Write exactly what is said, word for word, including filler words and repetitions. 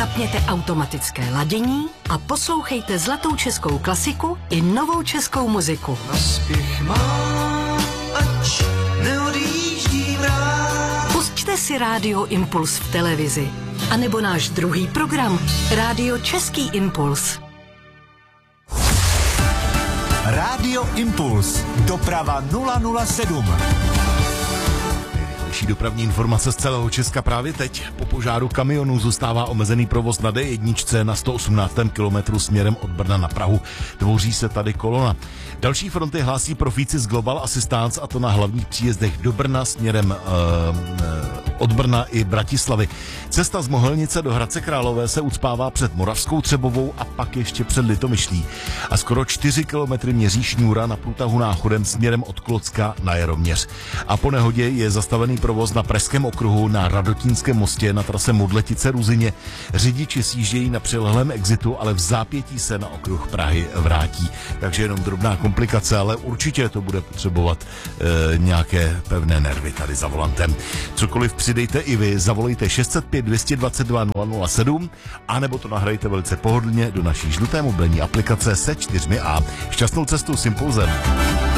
Zapněte automatické ladění a poslouchejte zlatou českou klasiku i novou českou muziku. Naspěch má, ač neodjíždí mráz. Pusťte si Rádio Impuls v televizi. A nebo náš druhý program, Rádio Český Impuls. Rádio Impuls. Doprava nula nula sedm. Nejrychlejší dopravní informace z celého Česka právě teď. Po požáru kamionů zůstává omezený provoz na D jedna na sto osmnáctém kilometru směrem od Brna na Prahu. Tvoří se tady kolona. Další fronty hlásí profíci z Global Assistance, a to na hlavních příjezdech do Brna směrem uh, od Brna i Bratislavy. Cesta z Mohelnice do Hradce Králové se ucpává před Moravskou Třebovou a pak ještě před Litomyšlí. A skoro čtyři kilometry měří šňůra na průtahu Náchodem směrem od Klocka na Jaroměř. A po nehodě je zastavený provoz na Pražském okruhu na Radotínském mostě na trase Modletice Ruzyně. Řidiči sjíždějí na přilehlém exitu, ale v zápětí se na okruh Prahy vrátí. Takže jenom drobná komplikace, ale určitě to bude potřebovat e, nějaké pevné nervy tady za volantem. Cokoliv přidejte i vy, zavolejte šest set pět, dvě stě dvacet dva, nula nula sedm, anebo to nahrajte velice pohodlně do naší žluté mobilní aplikace se čtyřmi A. Šťastnou cestu s Impulzem.